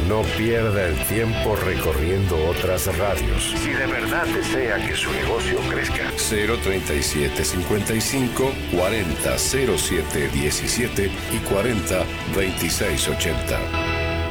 No pierda el tiempo recorriendo otras radios. Si de verdad desea que su negocio crezca. 037-55 40 07 17 y 40 26 80.